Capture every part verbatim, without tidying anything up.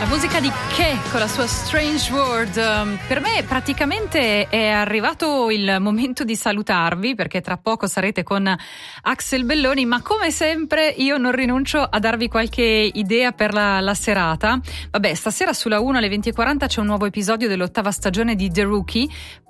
La musica di Che con la sua Strange World. Per me praticamente è arrivato il momento di salutarvi, perché tra poco sarete con Axel Belloni, ma come sempre io non rinuncio a darvi qualche idea per la, la serata. Vabbè, stasera sulla uno alle venti e quaranta c'è un nuovo episodio dell'ottava stagione di The Rookie.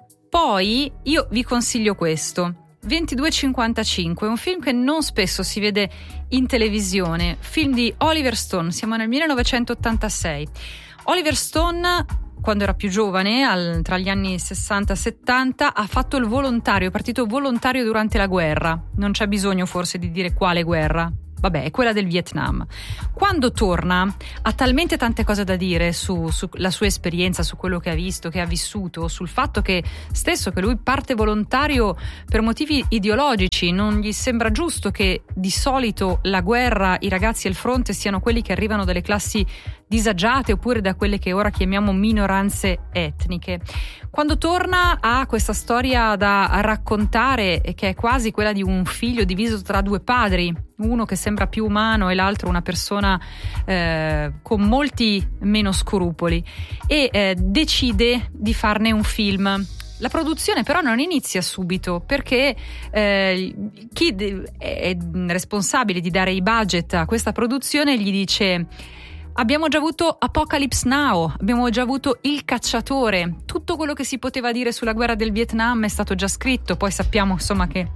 Poi io vi consiglio questo, ventidue e cinquantacinque, un film che non spesso si vede in televisione, film di Oliver Stone. Siamo nel millenovecentottantasei. Oliver Stone, quando era più giovane, al, tra gli anni sessanta e settanta, ha fatto il volontario, è partito volontario durante la guerra. Non c'è bisogno forse di dire quale guerra. Vabbè, è quella del Vietnam. Quando torna ha talmente tante cose da dire su, sulla sua esperienza, su quello che ha visto, che ha vissuto, sul fatto che stesso che lui parte volontario per motivi ideologici. Non gli sembra giusto che di solito la guerra, i ragazzi al fronte siano quelli che arrivano dalle classi disagiate oppure da quelle che ora chiamiamo minoranze etniche. Quando torna ha questa storia da raccontare, che è quasi quella di un figlio diviso tra due padri, uno che sembra più umano e l'altro una persona eh, con molti meno scrupoli, e eh, decide di farne un film. La produzione però non inizia subito, perché eh, chi è responsabile di dare i budget a questa produzione gli dice: abbiamo già avuto Apocalypse Now, abbiamo già avuto Il Cacciatore, tutto quello che si poteva dire sulla guerra del Vietnam è stato già scritto. Poi sappiamo insomma che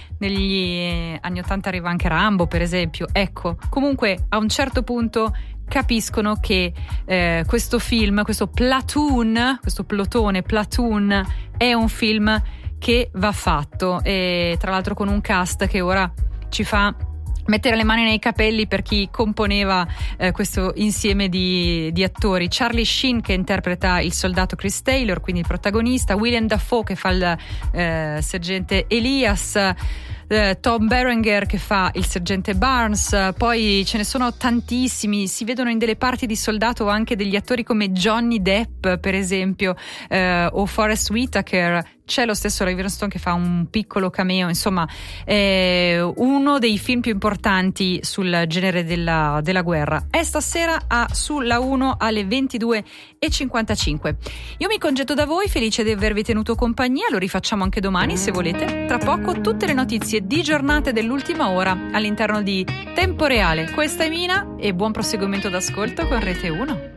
negli anni ottanta arriva anche Rambo, per esempio. Ecco, comunque a un certo punto capiscono che eh, questo film, questo Platoon, questo plotone Platoon è un film che va fatto, e tra l'altro con un cast che ora ci fa mettere le mani nei capelli per chi componeva eh, questo insieme di, di attori. Charlie Sheen che interpreta il soldato Chris Taylor, quindi il protagonista, Willem Dafoe che fa il eh, sergente Elias, eh, Tom Berenger che fa il sergente Barnes. Poi ce ne sono tantissimi, si vedono in delle parti di soldato anche degli attori come Johnny Depp, per esempio, eh, o Forest Whitaker. C'è lo stesso Oliver Stone che fa un piccolo cameo. Insomma, è uno dei film più importanti sul genere della, della guerra. È stasera a sulla uno alle ventidue e cinquantacinque. Io mi congedo da voi, felice di avervi tenuto compagnia. Lo rifacciamo anche domani se volete. Tra poco tutte le notizie di giornate dell'ultima ora all'interno di Tempo Reale. Questa è Mina e buon proseguimento d'ascolto con Rete uno.